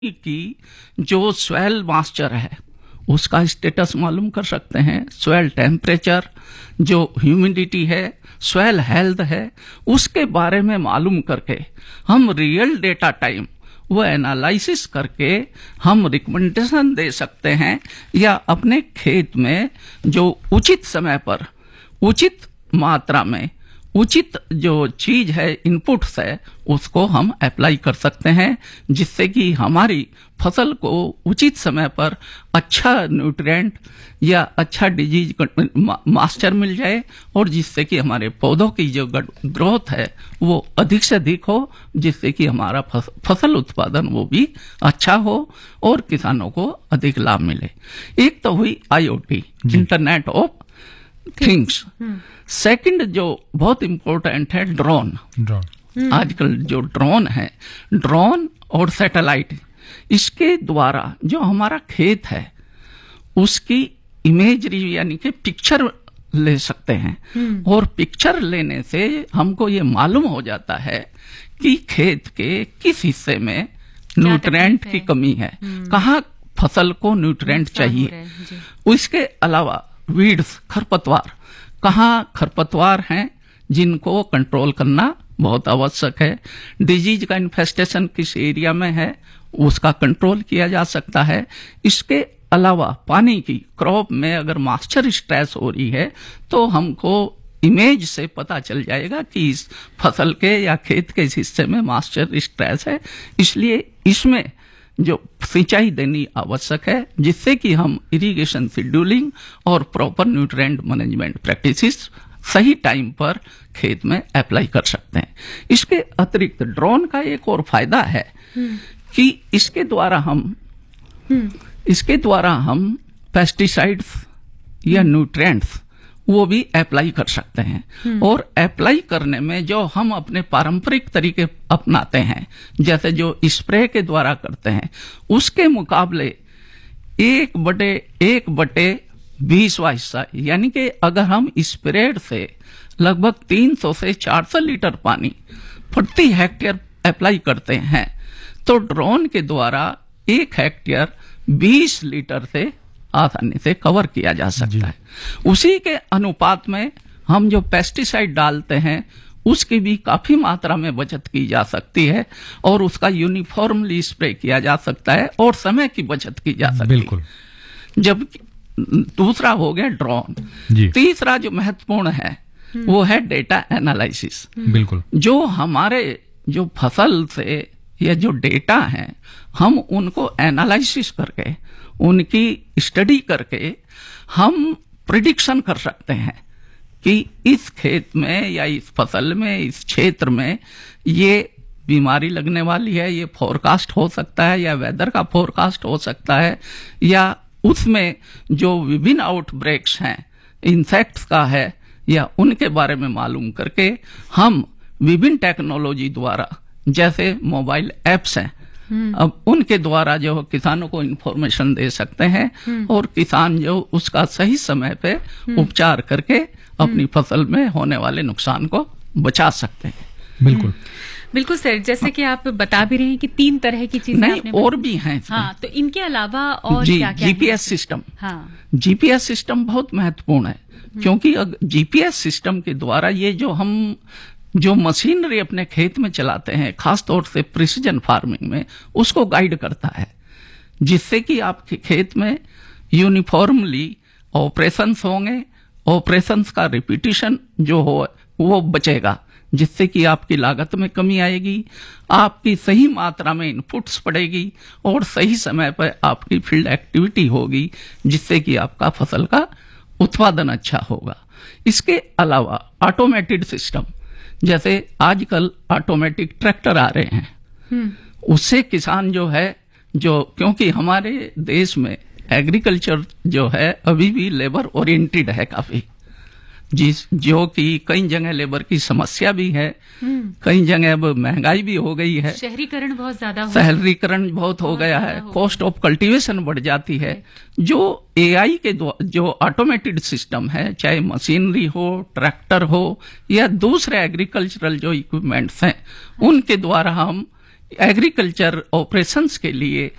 की जो soil moisture है उसका स्टेटस मालूम कर सकते हैं, सॉइल टेम्परेचर, जो ह्यूमिडिटी है, सॉइल हेल्थ है, उसके बारे में मालूम करके हम रियल डेटा टाइम वो एनालिसिस करके हम रिकमेंडेशन दे सकते हैं या अपने खेत में जो उचित समय पर उचित मात्रा में उचित जो चीज है इनपुट्स है उसको हम अप्लाई कर सकते हैं, जिससे कि हमारी फसल को उचित समय पर अच्छा न्यूट्रिएंट या अच्छा डिजीज मास्टर मिल जाए और जिससे कि हमारे पौधों की जो ग्रोथ है वो अधिक से अधिक हो, जिससे कि हमारा फसल उत्पादन वो भी अच्छा हो और किसानों को अधिक लाभ मिले। एक तो हुई IoT, internet of things. Second जो बहुत इंपॉर्टेंट है ड्रोन। आजकल जो ड्रोन है, ड्रोन और सैटेलाइट, इसके द्वारा जो हमारा खेत है उसकी इमेजरी यानी कि पिक्चर ले सकते हैं और पिक्चर लेने से हमको ये मालूम हो जाता है कि खेत के किस हिस्से में न्यूट्रिएंट की कमी है, कहाँ फसल को न्यूट्रिएंट चाहिए। इसके अलावा वीड्स, खरपतवार, कहाँ खरपतवार हैं जिनको कंट्रोल करना बहुत आवश्यक है, डिजीज का इन्फेस्टेशन किस एरिया में है उसका कंट्रोल किया जा सकता है। इसके अलावा पानी की क्रॉप में अगर मॉइस्चर स्ट्रेस हो रही है तो हमको इमेज से पता चल जाएगा कि इस फसल के या खेत के इस हिस्से में मॉइस्चर स्ट्रेस है, इसलिए इसमें जो सिंचाई देनी आवश्यक है, जिससे कि हम इरिगेशन शेड्यूलिंग और प्रॉपर न्यूट्रिएंट मैनेजमेंट प्रैक्टिसेस सही टाइम पर खेत में अप्लाई कर सकते हैं। इसके अतिरिक्त ड्रोन का एक और फायदा है कि इसके द्वारा हम पेस्टिसाइड्स या न्यूट्रिएंट्स वो भी अप्लाई कर सकते हैं और अप्लाई करने में जो हम अपने पारंपरिक तरीके अपनाते हैं, जैसे जो स्प्रे के द्वारा करते हैं, उसके मुकाबले 1/20वां हिस्सा, यानी कि अगर हम स्प्रेड से लगभग 300 से 400 लीटर पानी प्रति हेक्टेयर अप्लाई करते हैं तो ड्रोन के द्वारा 1 हेक्टेयर 20 लीटर से आसानी से कवर किया जा सकता है। उसी के अनुपात में हम जो पेस्टिसाइड डालते हैं उसकी भी काफी मात्रा में बचत की जा सकती है और उसका यूनिफॉर्मली स्प्रे किया जा सकता है और समय की बचत की जा सकती है। जब दूसरा हो गया ड्रोन, तीसरा जो महत्वपूर्ण है वो है डेटा एनालिसिस। बिल्कुल, जो हमारे जो फसल से या जो डेटा है हम उनको एनालिसिस करके उनकी स्टडी करके हम प्रिडिक्शन कर सकते हैं कि इस खेत में या इस फसल में इस क्षेत्र में ये बीमारी लगने वाली है, ये फोरकास्ट हो सकता है या वेदर का फोरकास्ट हो सकता है, या उसमें जो विभिन्न आउटब्रेक्स हैं इंसेक्ट्स का है या उनके बारे में मालूम करके हम विभिन्न टेक्नोलॉजी द्वारा, जैसे मोबाइल एप्स हैं, अब उनके द्वारा जो किसानों को इन्फॉर्मेशन दे सकते हैं और किसान जो उसका सही समय पे उपचार करके अपनी फसल में होने वाले नुकसान को बचा सकते हैं। बिल्कुल बिल्कुल सर, जैसे कि आप बता भी रहे हैं कि 3 तरह की चीजें नहीं और भी हैं। हाँ, तो इनके अलावा और क्या-क्या जीपीएस सिस्टम। हाँ, जीपीएस सिस्टम बहुत महत्वपूर्ण है क्योंकि जीपीएस सिस्टम के द्वारा ये जो मशीनरी अपने खेत में चलाते हैं, खासतौर से प्रिसीजन फार्मिंग में, उसको गाइड करता है, जिससे कि आपके खेत में यूनिफॉर्मली ऑपरेशंस होंगे, ऑपरेशंस का रिपीटिशन जो हो वो बचेगा, जिससे कि आपकी लागत में कमी आएगी, आपकी सही मात्रा में इनपुट्स पड़ेगी और सही समय पर आपकी फील्ड एक्टिविटी होगी, जिससे कि आपका फसल का उत्पादन अच्छा होगा। इसके अलावा ऑटोमेटेड सिस्टम, जैसे आजकल ऑटोमेटिक ट्रैक्टर आ रहे हैं, उससे किसान जो है क्योंकि हमारे देश में एग्रीकल्चर जो है अभी भी लेबर ओरिएंटेड है काफी, जो कि कई जगह लेबर की समस्या भी है, कई जगह अब महंगाई भी हो गई है, शहरीकरण बहुत ज्यादा शहरीकरण बहुत हो गया है, कॉस्ट ऑफ कल्टीवेशन बढ़ जाती है। जो एआई के जो ऑटोमेटेड सिस्टम है, चाहे मशीनरी हो, ट्रैक्टर हो या दूसरे एग्रीकल्चरल जो इक्विपमेंट्स हैं, उनके द्वारा हम एग्रीकल्चर ऑपरेशंस के लिए